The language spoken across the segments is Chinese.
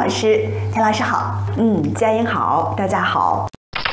老师。田老师好。 佳音好，大家好。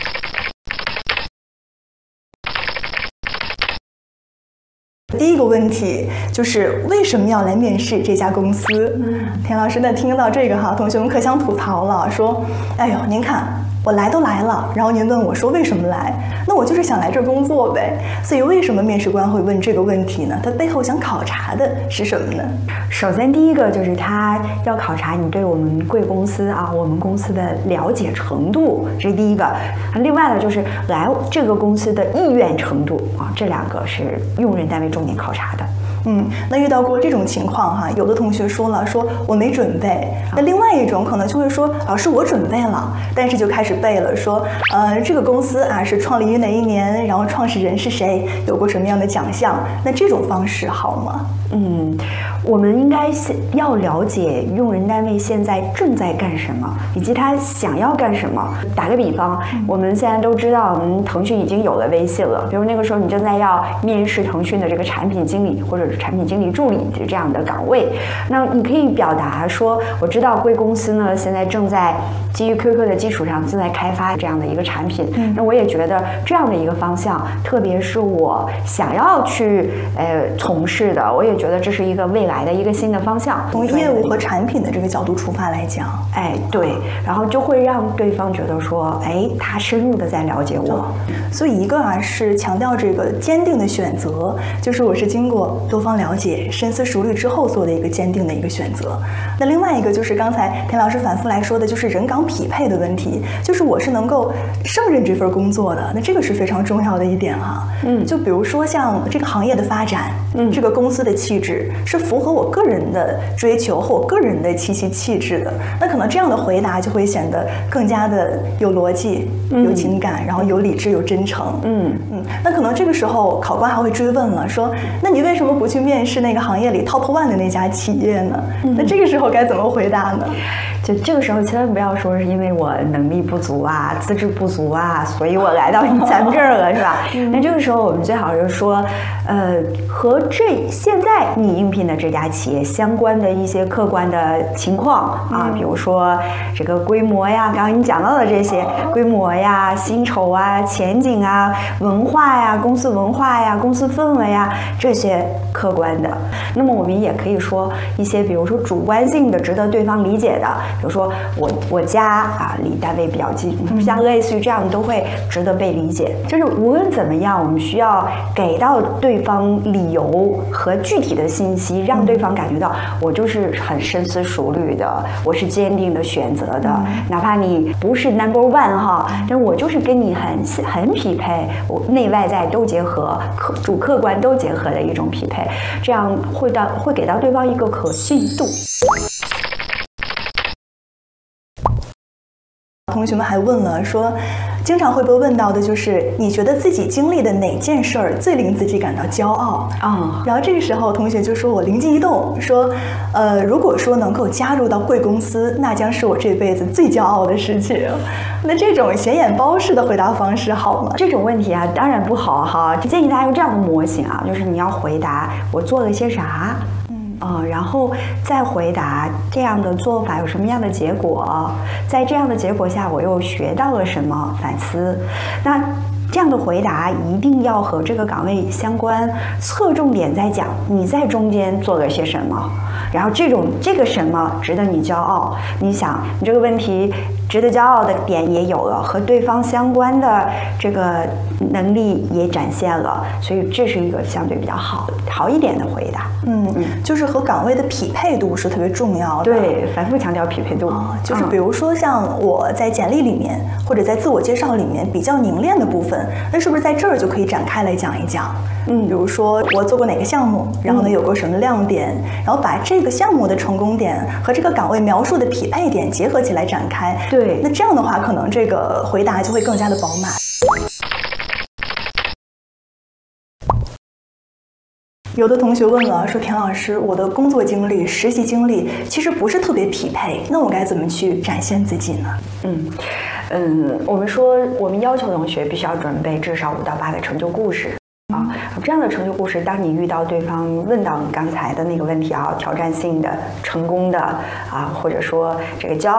第一个问题就是为什么要来面试这家公司？田老师，那听到这个哈，同学们可想吐槽了，说：“哎呦，您看我来都来了，然后您问我说为什么来？那我就是想来这儿工作呗。所以为什么面试官会问这个问题呢？他背后想考察的是什么呢？ 首先，第一个就是他要考察你对我们贵公司啊，我们公司的了解程度，这是第一个。另外呢，就是来这个公司的意愿程度啊，这两个是用人单位重点考察的。 那遇到过这种情况哈，有的同学说了，说我没准备。那另外一种可能就会说，老师我准备了，但是就开始背了，说这个公司啊是创立于哪一年，然后创始人是谁，有过什么样的奖项。那这种方式好吗？ 我们应该要了解用人单位现在正在干什么，以及他想要干什么。打个比方，我们现在都知道，腾讯已经有了微信了。比如那个时候你正在要面试腾讯的这个产品经理或者是产品经理助理这样的岗位，那你可以表达说，我知道贵公司呢现在正在基于 QQ 的基础上正在开发这样的一个产品。那我也觉得这样的一个方向，特别是我想要去从事的，我也觉得这是一个未来的一个新的方向。 从业务和产品的这个角度出发来讲， 对，然后就会让对方觉得说，他深入的在了解我。 所以一个是强调这个坚定的选择，就是我是经过多方了解、深思熟虑之后做的一个坚定的一个选择。那另外一个就是刚才田老师反复来说的，就是人岗匹配的问题，就是我是能够胜任这份工作的，那这个是非常重要的一点哈。就比如说像这个行业的发展，这个公司的气质是符合我个人的追求和我个人的气息气质的，那可能这样的回答就会显得更加的有逻辑、有情感，然后有理智、有真诚。那可能这个时候考官还会追问了，说：那你为什么不去面试那个行业里 top one 的那家企业呢？那这个时候该怎么回答呢？ 就这个时候千万不要说是因为我能力不足啊、资质不足啊，所以我来到咱们这儿了，是吧？那这个时候我们最好是说，和现在你应聘的这家企业相关的一些客观的情况啊，比如说这个规模呀，刚刚你讲到的这些规模呀、薪酬啊、前景啊、文化呀、公司文化呀、公司氛围呀，这些客观的。那么我们也可以说一些，比如说主观性的、值得对方理解的，比如说我家啊离单位比较近，像类似于这样都会值得被理解。就是无论怎么样，我们需要给到对方理由和具体的信息，让对方感觉到我就是很深思熟虑的，我是坚定的选择的，哪怕你不是 number one 哈，但我就是跟你很匹配，我内外在都结合，主客观都结合的一种匹配，这样会给到对方一个可信度。 同学们还问了，说经常会被问到的就是你觉得自己经历的哪件事儿最令自己感到骄傲啊？然后这个时候同学就说，我灵机一动说，如果说能够加入到贵公司，那将是我这辈子最骄傲的事情。那这种显眼包式的回答方式好吗？ 这种问题啊，当然不好哈。建议大家用这样的模型啊，就是你要回答我做了些啥。然后再回答这样的做法有什么样的结果，在这样的结果下我又学到了什么，反思。那这样的回答一定要和这个岗位相关，侧重点在讲你在中间做了些什么，然后这个什么值得你骄傲。你想，你这个问题值得骄傲的点也有了，和对方相关的这个能力也展现了，所以这是一个相对比较好一点的回答。 就是和岗位的匹配度是特别重要的。 对，反复强调匹配度。 就是比如说像我在简历里面或者在自我介绍里面比较凝练的部分，那是不是在这儿就可以展开来讲一讲？比如说我做过哪个项目，然后呢有过什么亮点，然后把这个项目的成功点和这个岗位描述的匹配点结合起来展开。 对， 那这样的话，可能这个回答就会更加的饱满。有的同学问了，说田老师，我的工作经历、实习经历其实不是特别匹配，那我该怎么去展现自己呢？ 我们说我们要求同学必须要准备至少5到8个成就故事。这样的成就故事，当你遇到对方问到你刚才的那个问题啊，挑战性的、成功的啊，或者说这个骄傲